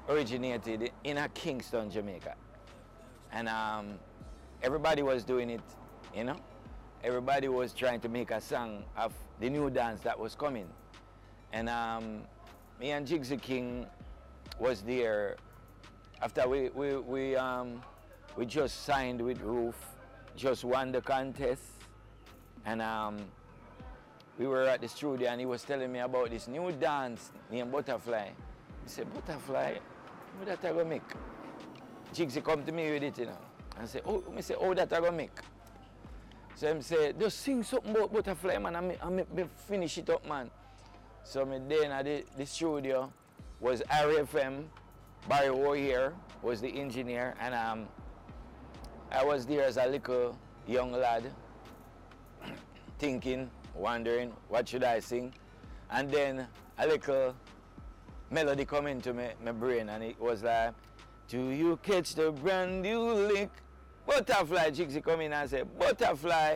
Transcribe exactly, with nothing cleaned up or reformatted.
originated in a Kingston, Jamaica. And um, everybody was doing it, you know. Everybody was trying to make a song of the new dance that was coming. And um, me and Jigsy King was there after we, we, we, um, we just signed with Roof, just won the contest. And um, we were at the studio and he was telling me about this new dance named Butterfly. He said, Butterfly? What that I gonna make? Jigsy come to me with it, you know. And say, oh, I say, oh, that I gonna make? So I say, just sing something about Butterfly, man, and I make me finish it up, man. So me then at the, the studio was R F M, Barry Warrior was the engineer, and um, I was there as a little young lad, thinking, wondering, what should I sing? And then a little melody come into my, my brain, and it was like, do you catch the brand new lick? Butterfly. Jigsy come in and say, Butterfly.